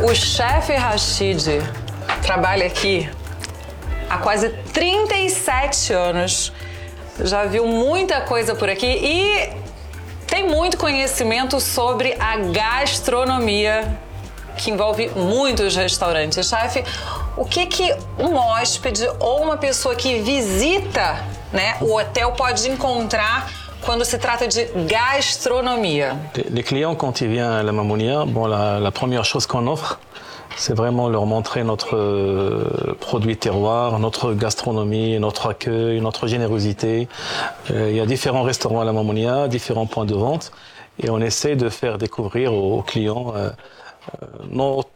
O chefe Rachid trabalha aqui há quase 37 anos. Já viu muita coisa por aqui e tem muito conhecimento sobre a gastronomia, que envolve muitos restaurantes. Chefe, o que um hóspede ou uma pessoa que visita, né, o hotel pode encontrar quando se trata de gastronomia? Les clients, quand ils viennent à la Mamounia, bon, la première chose qu'on offre, c'est vraiment leur montrer notre produit terroir, notre gastronomie, notre accueil, notre générosité. Il y a différents restaurants à la Mamounia, différents points de vente, et on essaie de faire découvrir aux clients